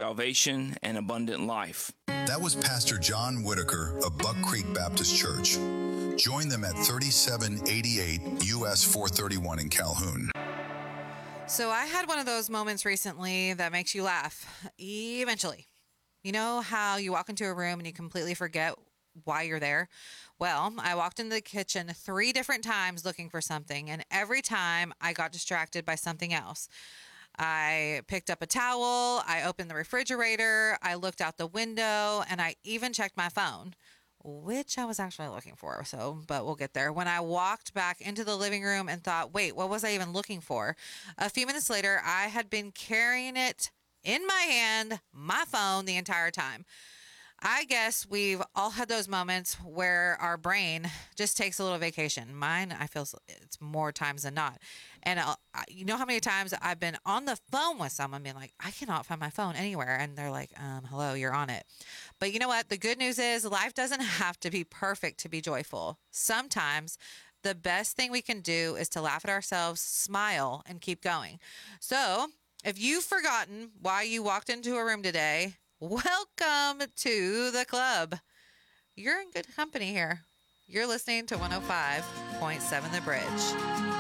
salvation and abundant life. That was Pastor John Whitaker of Buck Creek Baptist Church. Join them at 3788 US 431 in Calhoun. So I had one of those moments recently that makes you laugh, eventually. You know how you walk into a room and you completely forget why you're there? Well, I walked into the kitchen 3 different times looking for something, and every time I got distracted by something else. I picked up a towel, I opened the refrigerator, I looked out the window, and I even checked my phone, which I was actually looking for. But we'll get there. When I walked back into the living room and thought, wait, what was I even looking for? A few minutes later, I had been carrying it in my hand, my phone, the entire time. I guess we've all had those moments where our brain just takes a little vacation. Mine, I feel it's more times than not. And you know how many times I've been on the phone with someone being like, I cannot find my phone anywhere. And they're like, hello, you're on it. But you know what? The good news is life doesn't have to be perfect to be joyful. Sometimes the best thing we can do is to laugh at ourselves, smile, and keep going. So if you've forgotten why you walked into a room today, welcome to the club. You're in good company here. You're listening to 105.7 The Bridge.